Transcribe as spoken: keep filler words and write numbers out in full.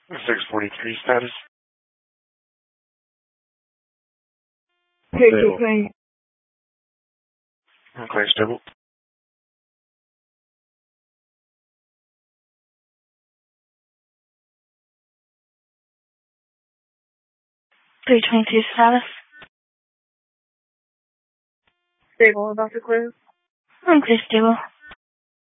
six forty-three status. Hey, Tiffany. Okay, stable. three twenty-two status. Stable, about to clear. Okay, stable.